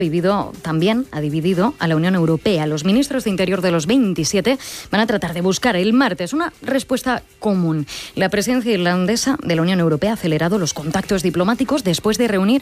ha dividido a la Unión Europea. Los ministros de Interior de los 27 van a tratar de buscar el martes una respuesta común. La presidencia irlandesa de la Unión Europea ha acelerado los contactos diplomáticos después de reunir